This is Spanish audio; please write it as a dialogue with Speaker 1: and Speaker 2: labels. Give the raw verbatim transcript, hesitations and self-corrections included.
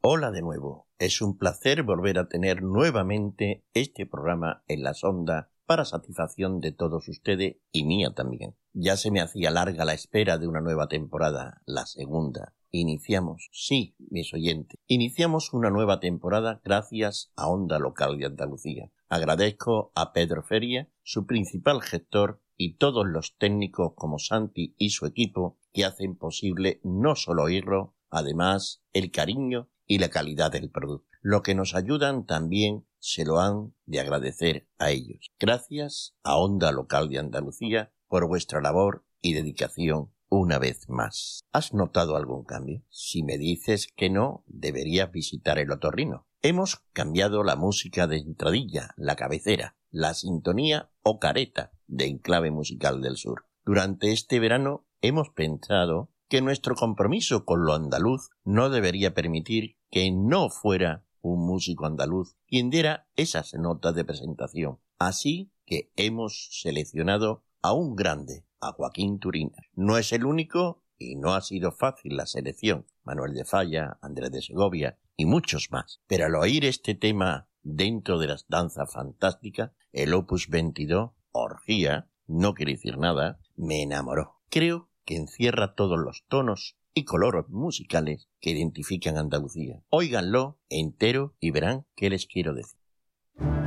Speaker 1: Hola de nuevo. Es un placer volver a tener nuevamente este programa en las ondas para satisfacción de todos ustedes y mía también. Ya se me hacía larga la espera de una nueva temporada, la segunda. Iniciamos, sí, mis oyentes, iniciamos una nueva temporada gracias a Onda Local de Andalucía. Agradezco a Pedro Feria, su principal gestor, y todos los técnicos como Santi y su equipo que hacen posible no solo oírlo, además el cariño y la calidad del producto. Lo que nos ayudan también se lo han de agradecer a ellos. Gracias a Onda Local de Andalucía por vuestra labor y dedicación una vez más. ¿Has notado algún cambio? Si me dices que no, deberías visitar el otorrino. Hemos cambiado la música de entradilla, la cabecera, la sintonía o careta de Enclave Musical del Sur. Durante este verano hemos pensado que nuestro compromiso con lo andaluz no debería permitir que no fuera un músico andaluz quien diera esas notas de presentación. Así que hemos seleccionado a un grande, a Joaquín Turina. No es el único y no ha sido fácil la selección. Manuel de Falla, Andrés de Segovia y muchos más. Pero al oír este tema dentro de las danzas fantásticas, el Opus veintidós, Orgía, no quiere decir nada, me enamoró. Creo que encierra todos los tonos y colores musicales que identifican a Andalucía. Óiganlo entero y verán qué les quiero decir.